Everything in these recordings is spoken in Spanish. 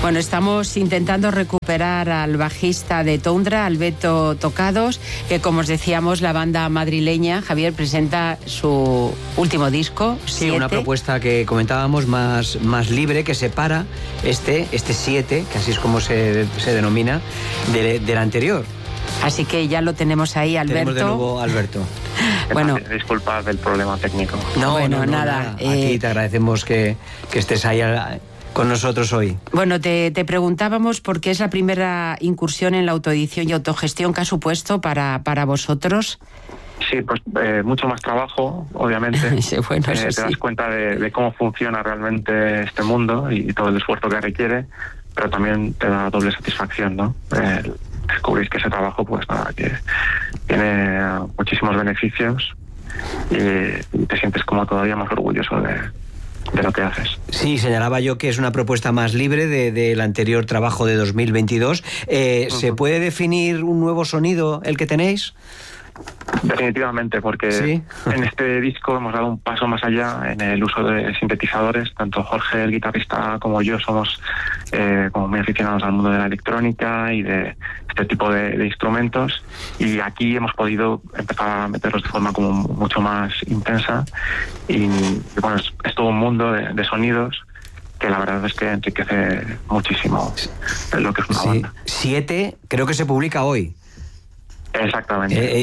Bueno, estamos intentando recuperar al bajista de Tundra, Alberto Tocados, que como os decíamos, la banda madrileña, Javier, presenta su último disco, Sí, 7. una propuesta que comentábamos más libre, que separa este 7, que así es como se denomina, del anterior. Así que ya lo tenemos ahí, Alberto. Tenemos de nuevo a Alberto. Bueno, Disculpad del problema técnico. No, nada. Aquí te agradecemos que estés ahí con nosotros hoy. Bueno, te preguntábamos por qué es la primera incursión en la autoedición y autogestión que ha supuesto para vosotros. Sí, pues mucho más trabajo, obviamente. Sí, bueno, eso te sí. das cuenta de cómo funciona realmente este mundo y todo el esfuerzo que requiere, pero también te da doble satisfacción, ¿no? Descubrís que ese trabajo, pues nada, que tiene muchísimos beneficios y te sientes como todavía más orgulloso de lo que haces. Sí, señalaba yo que es una propuesta más libre del anterior trabajo de 2022. ¿Se puede definir un nuevo sonido el que tenéis? Definitivamente, porque ¿Sí? en este disco hemos dado un paso más allá en el uso de sintetizadores. Tanto Jorge, el guitarrista, como yo somos como muy aficionados al mundo de la electrónica y de este tipo de instrumentos, y aquí hemos podido empezar a meterlos de forma como mucho más intensa y bueno, es todo un mundo de sonidos que la verdad es que enriquece muchísimo lo que es una banda. 7 creo que se publica hoy. Exactamente.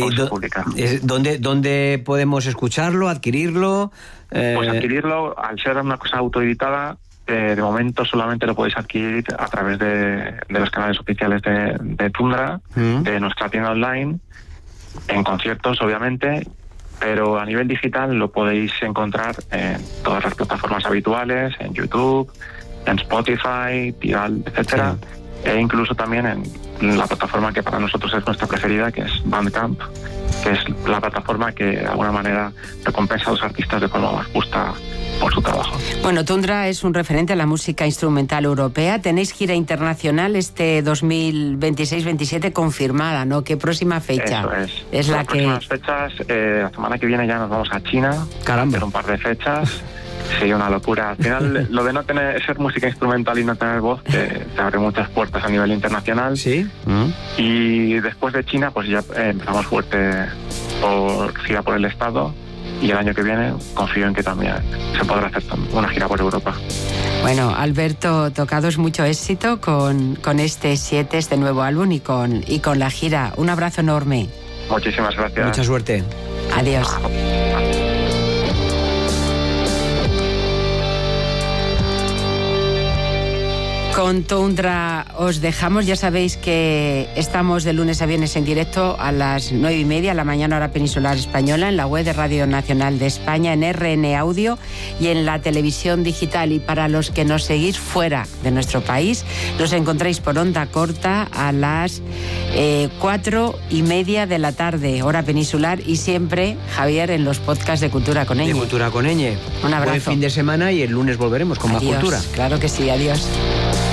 ¿Dónde podemos escucharlo, adquirirlo? Pues adquirirlo, al ser una cosa autoeditada, de momento solamente lo podéis adquirir a través de los canales oficiales de Tundra, de nuestra tienda online, en conciertos obviamente, pero a nivel digital lo podéis encontrar en todas las plataformas habituales, en YouTube, en Spotify, Tidal, etcétera, e incluso también en la plataforma que para nosotros es nuestra preferida, que es Bandcamp, que es la plataforma que de alguna manera recompensa a los artistas de forma más justa por su trabajo. Bueno, Tundra es un referente a la música instrumental europea. Tenéis gira internacional este 2026-27 confirmada, ¿no? ¿Qué próxima fecha? Eso es la que... Las próximas fechas, la semana que viene ya nos vamos a China. Caramba. Hacer un par de fechas. Sí, una locura. Al final, lo de no ser música instrumental y no tener voz, te abre muchas puertas a nivel internacional. Sí. Y después de China, pues ya empezamos fuerte por gira por el estado. Y el año que viene confío en que también se podrá hacer una gira por Europa. Bueno, Alberto Tocados, mucho éxito con este 7, este nuevo álbum y con la gira. Un abrazo enorme. Muchísimas gracias. Mucha suerte. Adiós. Con Tundra os dejamos. Ya sabéis que estamos de lunes a viernes en directo a las 9:30 de la mañana, hora peninsular española, en la web de Radio Nacional de España, en RN Audio y en la televisión digital. Y para los que nos seguís fuera de nuestro país, nos encontráis por onda corta a las 4:30 de la tarde, hora peninsular, y siempre, Javier, en los podcasts de Cultura con Eñe. De Cultura con Eñe. Un abrazo. Buen fin de semana y el lunes volveremos con más cultura. Claro que sí, adiós.